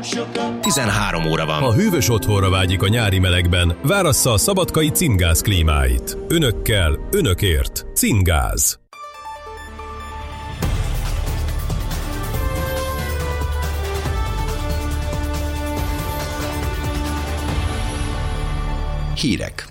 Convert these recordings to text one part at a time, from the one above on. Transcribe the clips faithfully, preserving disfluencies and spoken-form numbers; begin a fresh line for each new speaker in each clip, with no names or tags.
tizenhárom óra van.
Ha hűvös otthonra vágyik a nyári melegben, várassza a szabadkai Cingáz klímáit. Önökkel, önökért. Cingáz.
Hírek.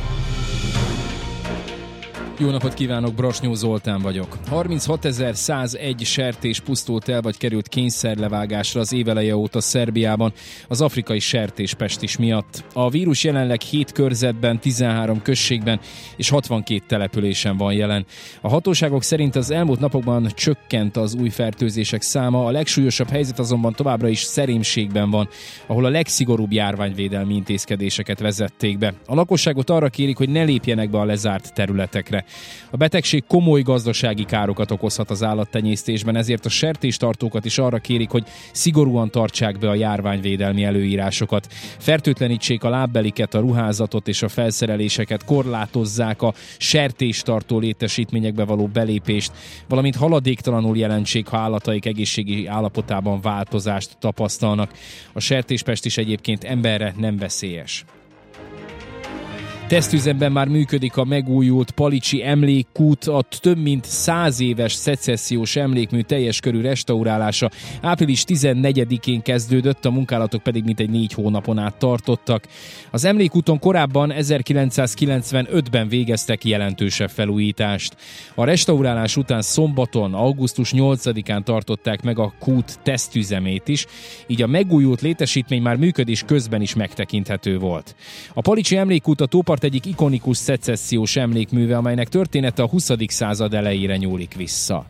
Jó napot kívánok, Brasnyó Zoltán vagyok. harminchatodezer-százegy sertés pusztult el vagy került kényszerlevágásra az éveleje óta Szerbiában az afrikai sertéspestis miatt. A vírus jelenleg hét körzetben, tizenhárom községben és hatvankét településen van jelen. A hatóságok szerint az elmúlt napokban csökkent az új fertőzések száma, a legsúlyosabb helyzet azonban továbbra is Szerémségben van, ahol a legszigorúbb járványvédelmi intézkedéseket vezették be. A lakosságot arra kérik, hogy ne lépjenek be a lezárt területekre. A betegség komoly gazdasági károkat okozhat az állattenyésztésben, ezért a sertéstartókat is arra kérik, hogy szigorúan tartsák be a járványvédelmi előírásokat. Fertőtlenítsék a lábbeliket, a ruházatot és a felszereléseket, korlátozzák a sertéstartó létesítményekbe való belépést, valamint haladéktalanul jelentsék, ha állataik egészségi állapotában változást tapasztalnak. A sertéspestis egyébként emberre nem veszélyes. Tesztüzemben már működik a megújult Palicsi emlékkút, a több mint száz éves szecessziós emlékmű teljes körű restaurálása április tizennegyedikén kezdődött, a munkálatok pedig mintegy négy hónapon át tartottak. Az emlékúton korábban ezerkilencszázkilencvenötben végeztek jelentősebb felújítást. A restaurálás után szombaton, augusztus nyolcadikán tartották meg a kút tesztüzemét is, így a megújult létesítmény már működés közben is megtekinthető volt. A Palicsi emlékkút a tópart egyik ikonikus szecessziós emlékműve, amelynek története a huszadik század elejére nyúlik vissza.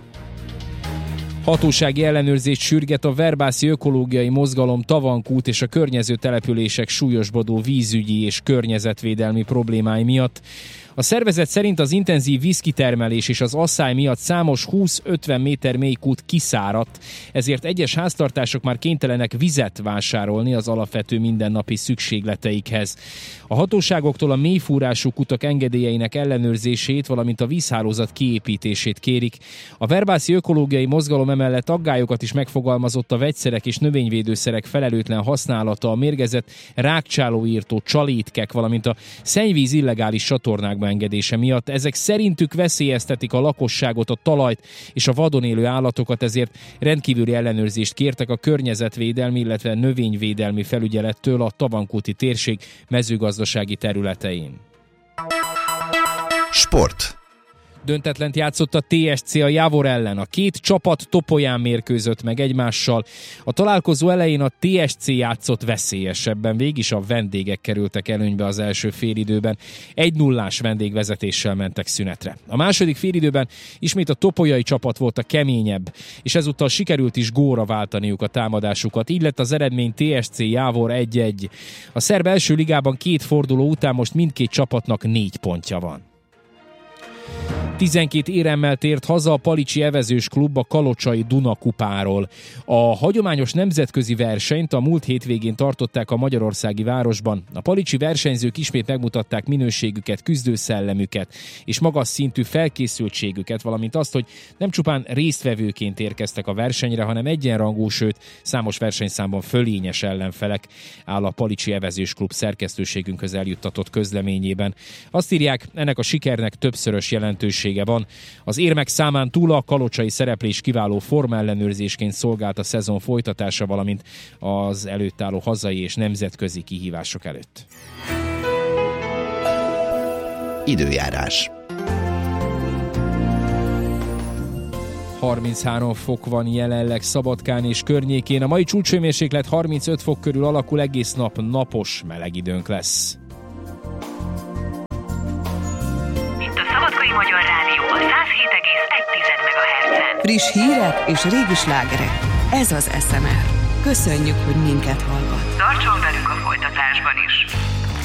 Hatósági ellenőrzést sürget a Verbászi Ökológiai Mozgalom Tavankút és a környező települések súlyosbodó vízügyi és környezetvédelmi problémái miatt. A szervezet szerint az intenzív vízkitermelés és az asszály miatt számos húsz-ötven méter mély kút kiszáradt, ezért egyes háztartások már kénytelenek vizet vásárolni az alapvető mindennapi szükségleteikhez. A hatóságoktól a mélyfúrású kutak engedélyeinek ellenőrzését, valamint a vízhálózat kiépítését kérik. A Verbászi Ökológiai Mozgalom emellett aggályokat is megfogalmazott a vegyszerek és növényvédőszerek felelőtlen használata, a mérgezett rákcsálóírtó csalétkek, valamint a szennyvíz illegális csatornákban engedése miatt. Ezek szerintük veszélyeztetik a lakosságot, a talajt és a vadon élő állatokat, ezért rendkívüli ellenőrzést kértek a környezetvédelmi, illetve növényvédelmi felügyelettől a tavankúti térség mezőgazdasági területein.
Sport.
Döntetlent játszott a té es cé a Javor ellen. A két csapat Topolyán mérkőzött meg egymással. A találkozó elején a té es cé játszott veszélyesebben, végig a vendégek kerültek előnybe az első félidőben. egy nullás vendégvezetéssel mentek szünetre. A második félidőben ismét a topolyai csapat volt a keményebb, és ezúttal sikerült is gólra váltaniuk a támadásukat. Így lett az eredmény té es cé Javor egy egy. A szerb első ligában két forduló után most mindkét csapatnak négy pontja van. tizenkét éremmel tért haza a Palicsi Evezős Klub a Kalocsai Duna kupáról. A hagyományos nemzetközi versenyt a múlt hétvégén tartották a magyarországi városban. A palicsi versenyzők ismét megmutatták minőségüket, küzdőszellemüket és magas szintű felkészültségüket, valamint azt, hogy nem csupán résztvevőként érkeztek a versenyre, hanem egyenrangú, sőt számos versenyszámban fölényes ellenfelek, áll a Palicsi Evezős Klub szerkesztőségünkhöz eljuttatott közleményében. Azt írják, ennek a sikernek többszörös jelentősége van. Az érmek számán túl a kalocsai szereplés kiváló formaellenőrzésként szolgált a szezon folytatása, valamint az előtt álló hazai és nemzetközi kihívások előtt.
Időjárás.
harminchárom fok van jelenleg Szabadkán és környékén. A mai csúcshőmérséklet harmincöt fok körül alakul, egész nap napos, meleg időnk lesz.
Szabadkai Magyar Rádió a száz hét egész egy megahertzen.
Friss hírek és régi slágerek. Ez az es em er. Köszönjük, hogy minket hallgat.
Tartson velünk a folytatásban is.